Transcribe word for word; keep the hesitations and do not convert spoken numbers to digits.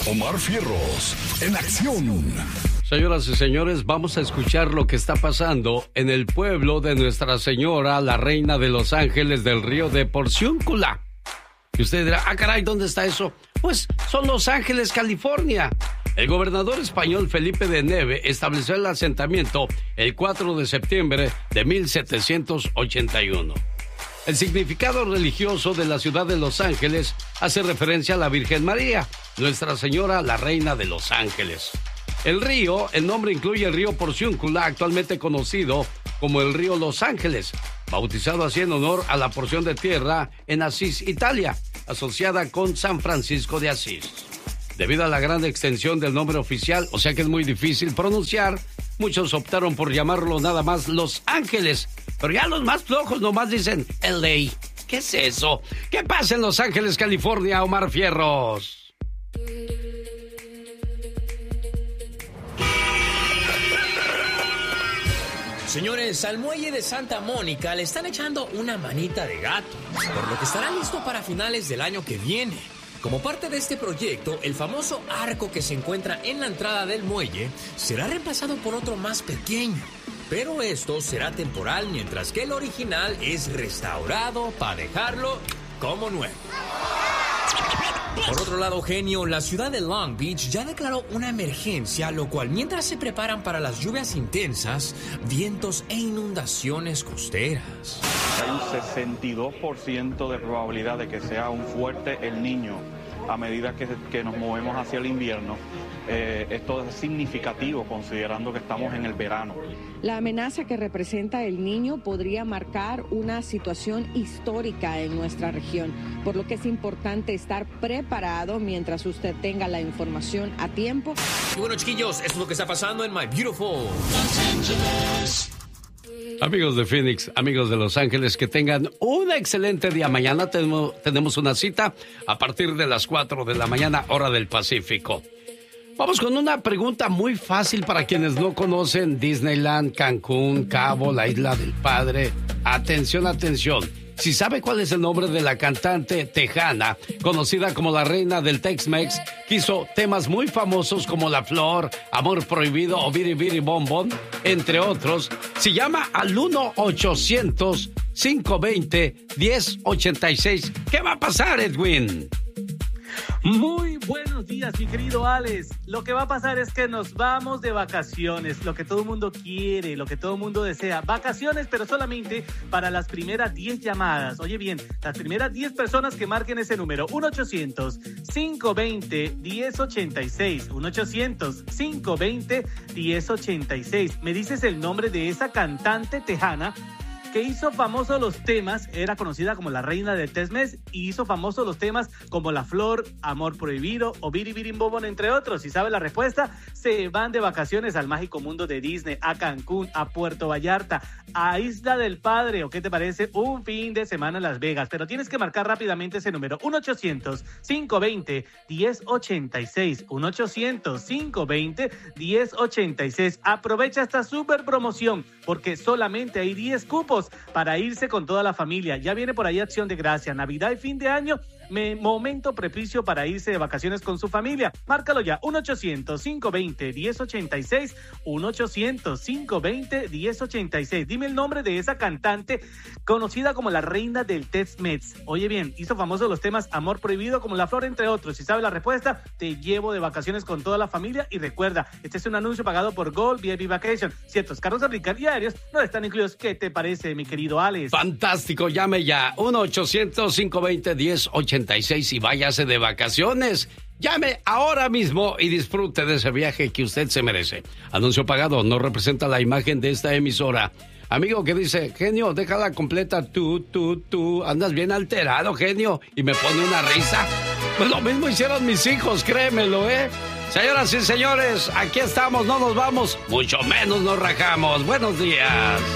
Omar Fierros, en acción. Señoras y señores, vamos a escuchar lo que está pasando en el pueblo de Nuestra Señora, la Reina de los Ángeles del Río de Porciúncula. Y usted dirá, ah, caray, ¿dónde está eso? Pues son Los Ángeles, California. El gobernador español Felipe de Neve estableció el asentamiento el cuatro de septiembre de mil setecientos ochenta y uno. El significado religioso de la ciudad de Los Ángeles hace referencia a la Virgen María, Nuestra Señora, la Reina de los Ángeles. El río, el nombre incluye el río Porciúncula, actualmente conocido como el río Los Ángeles, bautizado así en honor a la porción de tierra en Asís, Italia, asociada con San Francisco de Asís. Debido a la gran extensión del nombre oficial, o sea que es muy difícil pronunciar, muchos optaron por llamarlo nada más Los Ángeles. Pero ya los más flojos nomás dicen L A. ¿Qué es eso? ¿Qué pasa en Los Ángeles, California, Omar Fierros? Señores, al muelle de Santa Mónica le están echando una manita de gato, por lo que estará listo para finales del año que viene. Como parte de este proyecto, el famoso arco que se encuentra en la entrada del muelle será reemplazado por otro más pequeño. Pero esto será temporal, mientras que el original es restaurado para dejarlo como nuevo. Por otro lado, genio, la ciudad de Long Beach ya declaró una emergencia, lo cual mientras se preparan para las lluvias intensas, vientos e inundaciones costeras. Hay un sesenta y dos por ciento de probabilidad de que sea un fuerte El Niño a medida que, que nos movemos hacia el invierno. Eh, esto es significativo considerando que estamos en el verano. La amenaza que representa El Niño podría marcar una situación histórica en nuestra región, por lo que es importante estar preparado mientras usted tenga la información a tiempo. Y bueno, chiquillos, esto es lo que está pasando en My Beautiful Amigos de Phoenix, amigos de Los Ángeles, que tengan un excelente día. Mañana tenemos, tenemos una cita a partir de las cuatro de la mañana, hora del Pacífico. Vamos con una pregunta muy fácil para quienes no conocen Disneyland, Cancún, Cabo, la Isla del Padre. Atención, atención. Si sabe cuál es el nombre de la cantante tejana, conocida como la reina del Tex-Mex, que hizo temas muy famosos como La Flor, Amor Prohibido o Biri Biri Bom Bom, entre otros, se llama al uno ochocientos, cinco veinte, diez ochenta y seis. ¿Qué va a pasar, Edwin? Muy buenos días, mi querido Alex. Lo que va a pasar es que nos vamos de vacaciones, lo que todo el mundo quiere, lo que todo el mundo desea. Vacaciones, pero solamente para las primeras diez llamadas. Oye bien, las primeras diez personas que marquen ese número, uno ochocientos, cinco veinte, diez ochenta y seis, uno ochocientos, cinco veinte, diez ochenta y seis. Me dices el nombre de esa cantante tejana que hizo famosos los temas, era conocida como la reina del Tex-Mex, y hizo famosos los temas como La Flor, Amor Prohibido o Biri Biri Bom Bom, entre otros. Si sabe la respuesta, se van de vacaciones al mágico mundo de Disney, a Cancún, a Puerto Vallarta, a Isla del Padre, o qué te parece, un fin de semana en Las Vegas. Pero tienes que marcar rápidamente ese número, uno ochocientos, cinco veinte, diez ochenta y seis, uno ochocientos, cinco veinte, diez ochenta y seis. Aprovecha esta super promoción, porque solamente hay diez cupos para irse con toda la familia. Ya viene por ahí Acción de Gracia, Navidad y fin de año. Me, momento propicio para irse de vacaciones con su familia. Márcalo ya, uno ochocientos, cinco veinte, diez ochenta y seis, uno ochocientos, cinco veinte, diez ochenta y seis. Dime el nombre de esa cantante conocida como la reina del Tex-Mex. Oye bien, hizo famosos los temas Amor Prohibido, como La Flor, entre otros. Si sabes la respuesta, te llevo de vacaciones con toda la familia. Y recuerda, este es un anuncio pagado por Gold V I P Vacation. Ciertos carros de aplicar y aéreos no están incluidos. ¿Qué te parece, mi querido Alex? Fantástico, llame ya, uno ochocientos, cinco veinte, diez ochenta y seis y váyase de vacaciones. Llame ahora mismo y disfrute de ese viaje que usted se merece. Anuncio pagado, no representa la imagen de esta emisora. Amigo que dice, genio, déjala completa tú, tú, tú. Andas bien alterado, genio. Y me pone una risa. Pues lo mismo hicieron mis hijos, créemelo, ¿eh? Señoras y señores, aquí estamos, no nos vamos, mucho menos nos rajamos. Buenos días.